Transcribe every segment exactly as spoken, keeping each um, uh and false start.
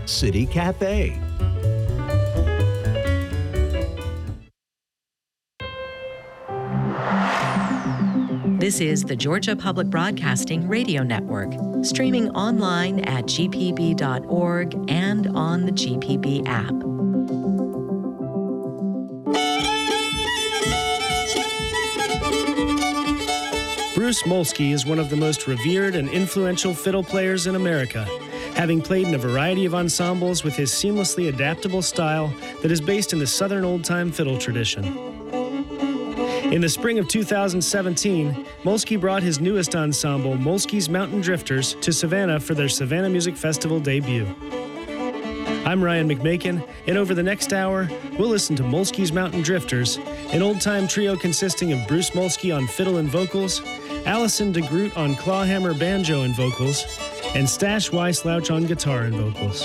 City Cafe. This is the Georgia Public Broadcasting Radio Network, streaming online at g p b dot org and on the G P B app. Bruce Molsky is one of the most revered and influential fiddle players in America, having played in a variety of ensembles with his seamlessly adaptable style that is based in the Southern old-time fiddle tradition. In the spring of two thousand seventeen, Molsky brought his newest ensemble, Molsky's Mountain Drifters, to Savannah for their Savannah Music Festival debut. I'm Ryan McMakin, and over the next hour, we'll listen to Molsky's Mountain Drifters, an old-time trio consisting of Bruce Molsky on fiddle and vocals, Allison DeGroot on clawhammer banjo and vocals, and Stash Weisslouch on guitar and vocals.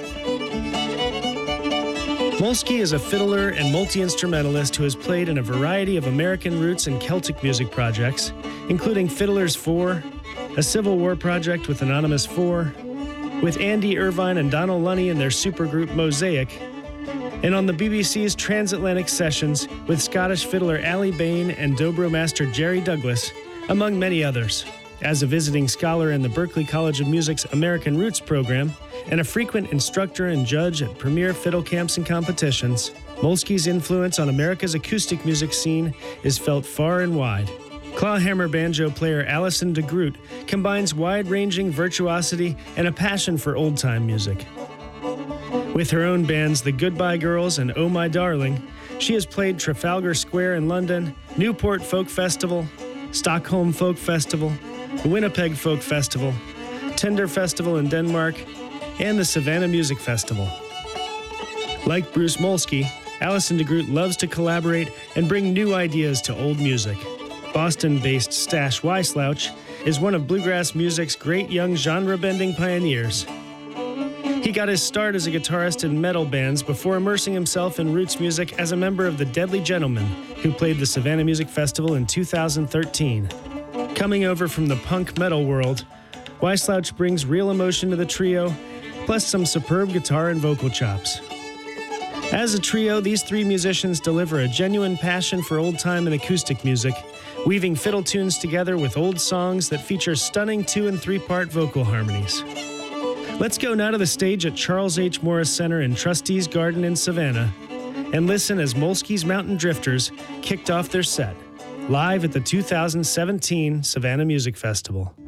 Molsky is a fiddler and multi-instrumentalist who has played in a variety of American roots and Celtic music projects, including Fiddlers Four, a Civil War project with Anonymous Four, with Andy Irvine and Donald Lunny and their supergroup Mosaic, and on the B B C's Transatlantic Sessions with Scottish fiddler Ali Bain and Dobro master Jerry Douglas, among many others. As a visiting scholar in the Berklee College of Music's American Roots program, and a frequent instructor and judge at premier fiddle camps and competitions, Molsky's influence on America's acoustic music scene is felt far and wide. Clawhammer banjo player Allison DeGroot combines wide-ranging virtuosity and a passion for old-time music. With her own bands, the Goodbye Girls and Oh My Darling, she has played Trafalgar Square in London, Newport Folk Festival, Stockholm Folk Festival, the Winnipeg Folk Festival, Tinder Festival in Denmark, and the Savannah Music Festival. Like Bruce Molsky, Allison DeGroot loves to collaborate and bring new ideas to old music. Boston-based Stash Weisslouch is one of bluegrass music's great young genre-bending pioneers. He got his start as a guitarist in metal bands before immersing himself in roots music as a member of the Deadly Gentlemen, who played the Savannah Music Festival in two thousand thirteen. Coming over from the punk metal world, Weisslouch brings real emotion to the trio, plus some superb guitar and vocal chops. As a trio, these three musicians deliver a genuine passion for old-time and acoustic music, weaving fiddle tunes together with old songs that feature stunning two- and three-part vocal harmonies. Let's go now to the stage at Charles H. Morris Center in Trustees Garden in Savannah and listen as Molsky's Mountain Drifters kicked off their set, live at the two thousand seventeen Savannah Music Festival.